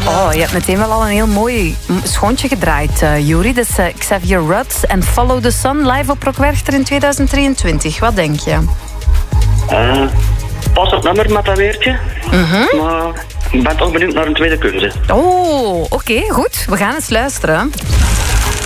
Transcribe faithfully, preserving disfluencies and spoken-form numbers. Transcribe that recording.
Oh, je hebt meteen wel al een heel mooi schoontje gedraaid, uh, Yuri. Dus uh, Xavier Rudd en Follow the Sun live op Rock Werchter in tweeduizend drieëntwintig. Wat denk je? Uh, pas het nummer met dat weertje. Mm-hmm. Maar ik ben toch benieuwd naar een tweede keuze. Oh, oké, okay, goed. We gaan eens luisteren.